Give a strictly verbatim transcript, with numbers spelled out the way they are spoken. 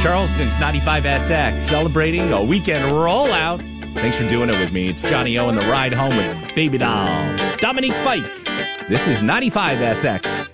Charleston's ninety-five S X, celebrating a weekend rollout. Thanks for doing it with me. It's Johnny O and the Ride Home with Baby Doll. Dominique Fike. This is ninety-five S X.